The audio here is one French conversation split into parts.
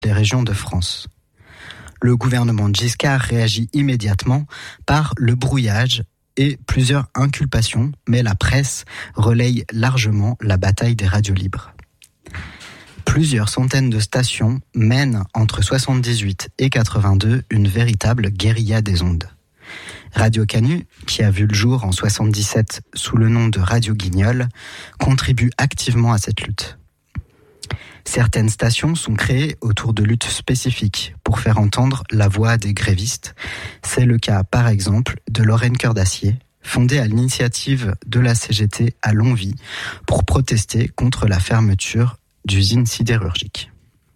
les régions de France. Le gouvernement de Giscard réagit immédiatement par le brouillage et plusieurs inculpations, mais la presse relaye largement la bataille des radios libres. Plusieurs centaines de stations mènent entre 78 et 82 une véritable guérilla des ondes. Radio Canu, qui a vu le jour en 77 sous le nom de Radio Guignol, contribue activement à cette lutte. Certaines stations sont créées autour de luttes spécifiques pour faire entendre la voix des grévistes. C'est le cas, par exemple, de Lorraine Cœur d'Acier, fondée à l'initiative de la CGT à Longwy pour protester contre la fermeture d'usines sidérurgiques.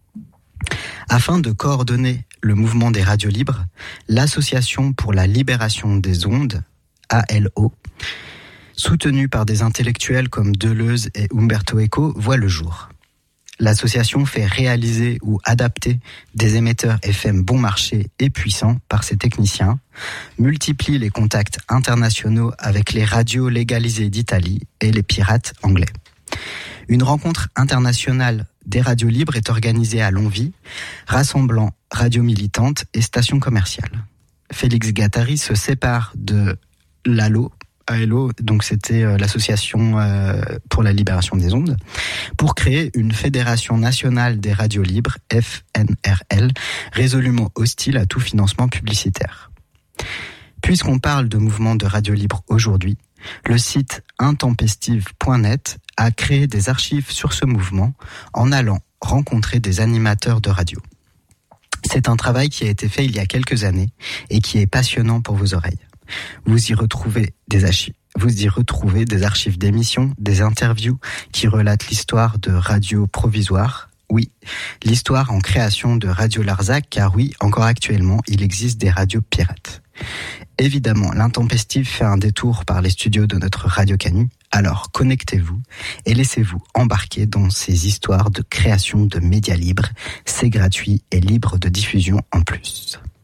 Afin de coordonner le mouvement des radios libres, l'Association pour la libération des ondes, ALO, soutenue par des intellectuels comme Deleuze et Umberto Eco, voit le jour. L'association fait réaliser ou adapter des émetteurs FM bon marché et puissants par ses techniciens, multiplie les contacts internationaux avec les radios légalisées d'Italie et les pirates anglais. Une rencontre internationale des radios libres est organisée à Longwy, rassemblant radios militantes et stations commerciales. Félix Guattari se sépare de l'ALO, donc c'était l'association pour la libération des ondes, pour créer une fédération nationale des radios libres, FNRL, résolument hostile à tout financement publicitaire. Puisqu'on parle de mouvement de radio libre aujourd'hui, le site intempestive.net a créé des archives sur ce mouvement en allant rencontrer des animateurs de radio. C'est un travail qui a été fait il y a quelques années et qui est passionnant pour vos oreilles. Vous y retrouvez des archives d'émissions, des interviews qui relatent l'histoire de Radio Provisoire. Oui, l'histoire en création de Radio Larzac, car oui, encore actuellement, il existe des radios pirates. Évidemment, l'Intempestive fait un détour par les studios de notre Radio Canu, alors connectez-vous et laissez-vous embarquer dans ces histoires de création de médias libres. C'est gratuit et libre de diffusion en plus.